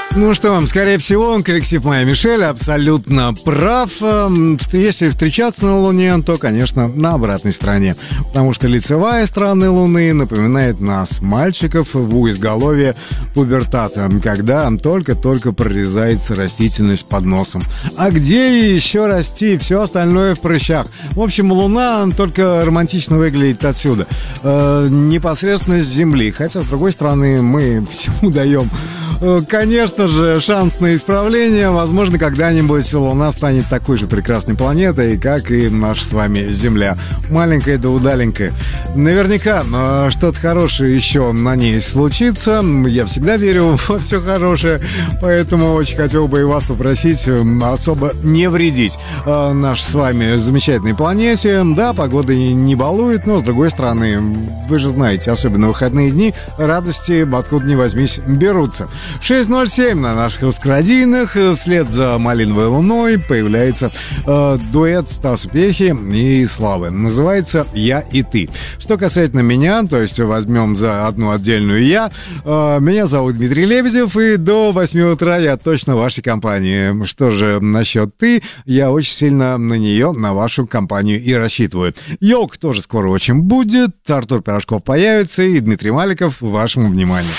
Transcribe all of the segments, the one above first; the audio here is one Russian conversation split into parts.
Ну что, скорее всего, коллектив «Моя Мишель» абсолютно прав. Если встречаться на Луне, то, конечно, на обратной стороне. Потому что лицевая сторона Луны напоминает нас, мальчиков, в изголовье пубертата, когда только-только прорезается растительность под носом. А где еще расти? Все остальное в прыщах. В общем, Луна только романтично выглядит отсюда. Непосредственно с Земли. Хотя, с другой стороны, мы всему даем... Конечно же, шанс на исправление. Возможно, когда-нибудь Луна станет такой же прекрасной планетой, как и наша с вами Земля. Маленькая да удаленькая. Наверняка что-то хорошее еще на ней случится. Я всегда верю во все хорошее. Поэтому очень хотел бы и вас попросить особо не вредить нашей с вами замечательной планете. Да, погода не балует, но с другой стороны, вы же знаете, особенно в выходные дни, радости откуда ни возьмись берутся. 6:07 на наших раскрадийных. Вслед за «Малиновой луной» появляется дуэт Стаса Пьехи и Славы. Называется «Я и ты». Что касательно меня, то есть возьмем за одну отдельную «я». Меня зовут Дмитрий Лебедев, и до 8 утра я точно в вашей компании. Что же насчет «ты»? Я очень сильно на нее, на вашу компанию и рассчитываю. Елка тоже скоро очень будет. Артур Пирожков появится, и Дмитрий Маликов вашему вниманию.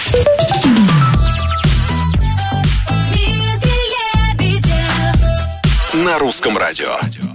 На русском радио.